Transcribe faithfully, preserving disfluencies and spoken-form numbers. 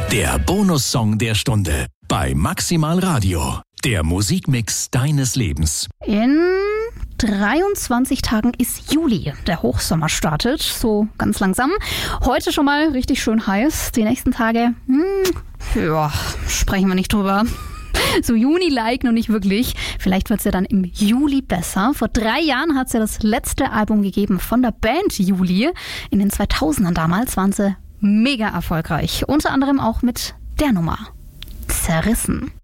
Der Bonussong der Stunde bei Maximal Radio. Der Musikmix deines Lebens. In dreiundzwanzig Tagen ist Juli. Der Hochsommer startet, so ganz langsam. Heute schon mal richtig schön heiß. Die nächsten Tage, hm, ja, sprechen wir nicht drüber. So Juni-like noch nicht wirklich. Vielleicht wird es ja dann im Juli besser. Vor drei Jahren hat es ja das letzte Album gegeben von der Band Juli. In den zweitausendern damals waren sie mega erfolgreich. Unter anderem auch mit der Nummer Zerrissen.